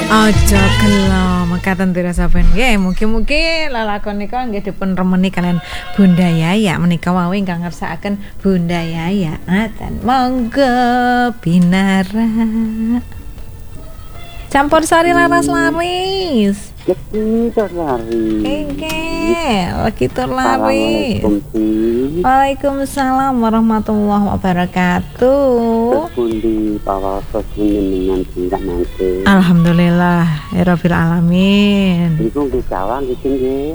Aja gelo mekaten dirasaken nggih mugi-mugi lalakon nika nggih dipun remeni kalian Bunda Yaya menika wau ingkang ngersakaken Bunda Yaya ngaten monggo binara campur sari laras-laris lagi terlari. lagi terlari. Waalaikumsalam warahmatullahi wabarakatuh. Pundi pawartos dengan tindak nanti. Alhamdulillah ya rabbil alamin. Iku nggih jawang iki nggih.